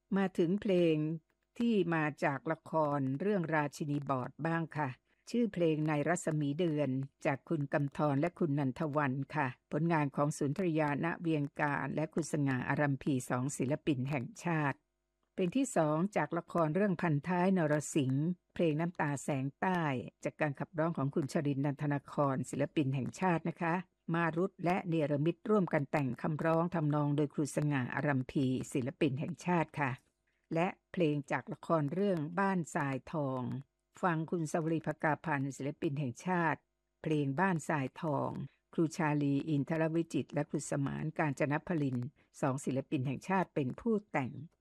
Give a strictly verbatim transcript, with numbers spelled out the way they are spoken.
มาถึงเพลงที่มาจากละครเรื่องราชินีบอทบ้างค่ะชื่อเพลงในรัศมีเดือนจากคุณกำธรและคุณนันทวันค่ะผลงานของสุนทรยาณเวียงการและคุณสง่าอารัมพีสองศิลปินแห่งชาติเพลงที่สองจากละครเรื่องพันท้ายนรสิงห์เพลงน้ำตาแสงใต้จากการขับร้องของคุณชรินทร์นันทนาครศิลปินแห่งชาตินะคะมารุตและเนรมิตร่วมกันแต่งคำร้องทำนองโดยครูสง่าอารัมพีศิลปินแห่งชาติค่ะและเพลงจากละครเรื่องบ้านทรายทองฟังคุณสวรีภกาพันธ์ศิลปินแห่งชาติเพลงบ้านทรายทองครูชาลีอินทรวิจิตรและครูสมานกาญจนพลินสองศิลปินแห่งชาติเป็นผู้แต่ง